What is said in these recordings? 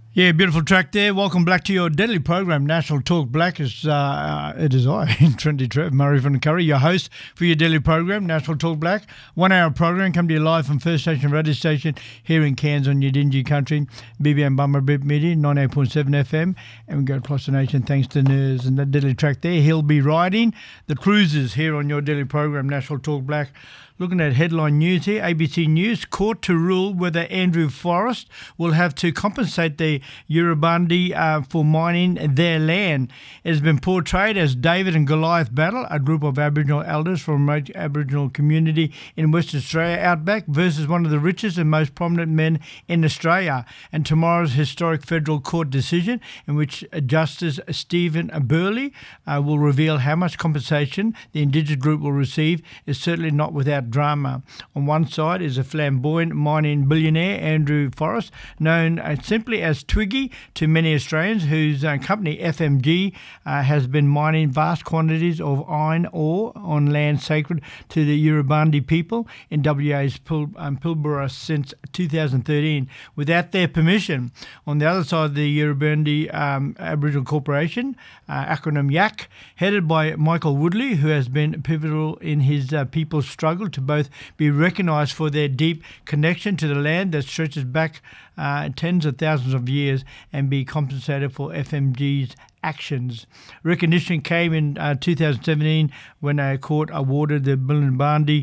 Yeah, beautiful track there. Welcome back to your daily program, National Talk Black. It is I, Trinity Murray from Curry, your host for your daily program, National Talk Black. 1 hour program, come to you live from First Station Radio Station here in Cairns on your dingy country, BBM Bummer Bip Media, 98.7 FM, and we go across the nation thanks to Nurs. And that daily track there, he'll be riding the cruisers here on your daily program, National Talk Black. Looking at headline news here, ABC News, court to rule whether Andrew Forrest will have to compensate the Yurrumbandi for mining their land. It has been portrayed as David and Goliath battle, a group of Aboriginal elders from a remote Aboriginal community in Western Australia outback versus one of the richest and most prominent men in Australia. And tomorrow's historic federal court decision in which Justice Stephen Burley will reveal how much compensation the Indigenous group will receive is certainly not without drama. On one side is a flamboyant mining billionaire, Andrew Forrest, known simply as Twiggy to many Australians, whose company FMG has been mining vast quantities of iron ore on land sacred to the Yurrumbandi people in WA's Pilbara since 2013 without their permission. On the other side, the Yurrumbandi Aboriginal Corporation, acronym YAC, headed by Michael Woodley, who has been pivotal in his people's struggle to both be recognised for their deep connection to the land that stretches back tens of thousands of years and be compensated for FMG's actions. Recognition came in 2017 when a court awarded the Yurrumbandi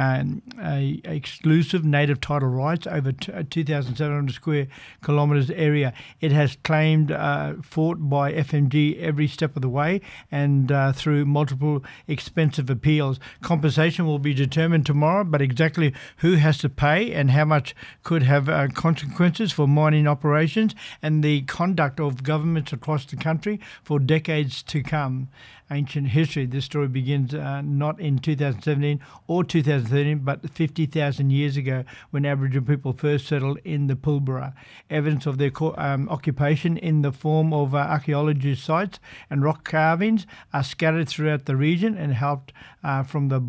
exclusive native title rights over 2,700 square kilometres area. It has claimed fought by FMG every step of the way and through multiple expensive appeals. Compensation will be determined tomorrow, but exactly who has to pay and how much could have consequences for mining operations and the conduct of governments across the country for decades to come. Ancient history. This story begins not in 2017 or 2013, but 50,000 years ago when Aboriginal people first settled in the Pilbara. Evidence of their occupation in the form of archaeology sites and rock carvings are scattered throughout the region and helped from the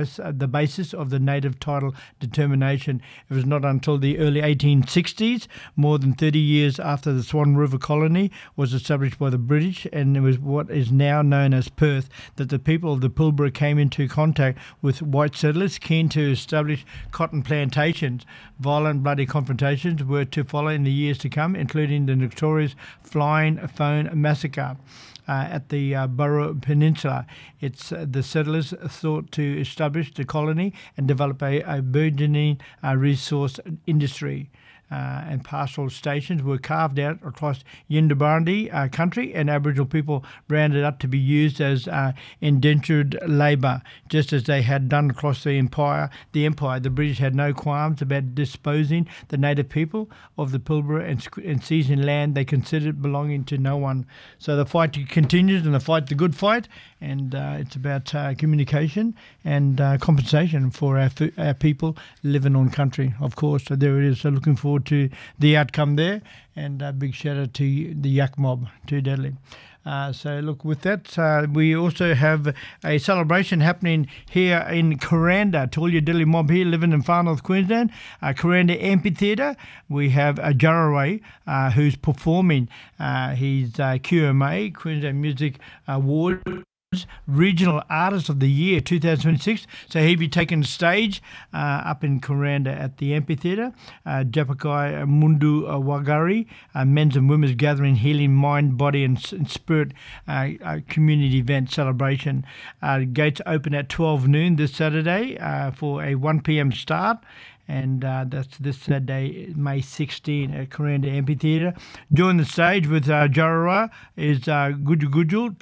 basis of the native title determination. It was not until the early 1860s, more than 30 years after the Swan River colony was established by the British, and it was what is now known as Perth, that the people of the Pilbara came into contact with white settlers keen to establish cotton plantations. Violent, bloody confrontations were to follow in the years to come, including the notorious Flying Phone Massacre. At the Burra Peninsula. It's the settlers thought to establish the colony and develop a burgeoning resource industry. And pastoral stations were carved out across Yindabandi country, and Aboriginal people rounded up to be used as indentured labour, just as they had done across the empire. The British had no qualms about disposing the native people of the Pilbara and seizing land they considered belonging to no one. So the fight continues, and the good fight, and it's about communication and compensation for our people living on country, of course. So there it is. So looking forward to the outcome there, and a big shout out to the Yak Mob, too deadly. So look, with that, we also have a celebration happening here in Kuranda. To all your Delhi mob here living in far north Queensland, Kuranda Amphitheatre. We have Jarraway who's performing. He's QMA, Queensland Music Award Regional Artist of the Year 2026. So he'll be taking the stage up in Kuranda at the amphitheatre. Japakai Mundu Wagari, men's and women's gathering, healing mind, body and spirit community event celebration. Gates open at 12 noon this Saturday for a 1 p.m. start. And that's this Saturday, May 16 at Kuranda Amphitheatre. Join the stage with Jarrah is Guju Gujul,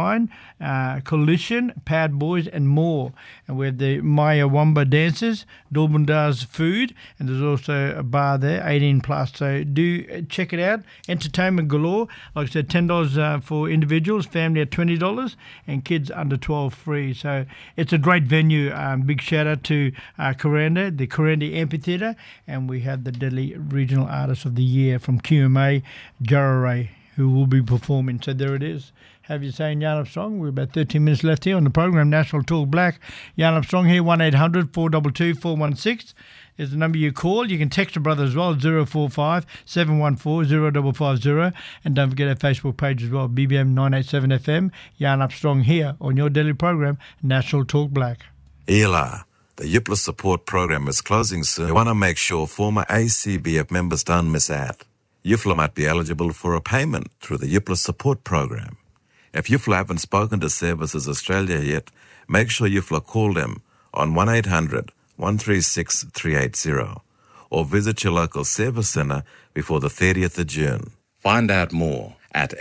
Cloud9, Coalition, Pad Boys and more. And we have the Maya Wamba dancers, Dolbundar's food, and there's also a bar there, 18 plus. So do check it out. Entertainment galore. Like I said, $10 for individuals, family at $20, and kids under 12 free. So it's a great venue. Big shout out to Kuranda, the Kuranda Amphitheatre, and we had the Delhi Regional Artist of the Year from QMA, Jarrah, who will be performing. So there it is. Have you saying Yarn Up Strong? We're about 13 minutes left here on the program. National Talk Black. Yarn Up Strong here, 1800 422 416 is the number you call. You can text a brother as well, 045 714 0550. And don't forget our Facebook page as well, BBM 987 FM. Yarn Up Strong here on your daily program, National Talk Black. ELA, the UPLA support program is closing soon. We want to make sure former ACBF members don't miss out. UFLA might be eligible for a payment through the UPLA support program. If UFLA haven't spoken to Services Australia yet, make sure UFLA call them on 1800 136 380 or visit your local service centre before the 30th of June. Find out more at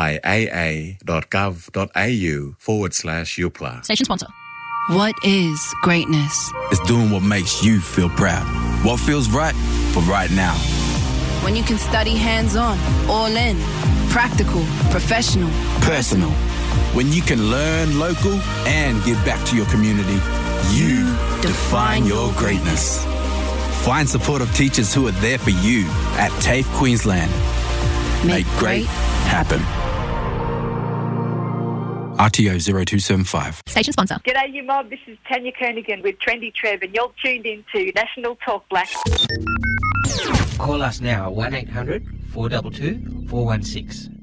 niaa.gov.au/UPLA. Station sponsor. What is greatness? It's doing what makes you feel proud. What feels right for right now. When you can study hands-on, all in, practical, professional, Personal. When you can learn local and give back to your community, you define your greatness. Find supportive teachers who are there for you at TAFE Queensland. Make great happen. RTO 0275. Station sponsor. G'day, you mob. This is Tanya Kernigan with Trendy Trev, and you're tuned in to National Talk Black. Call us now, 1800 422 416.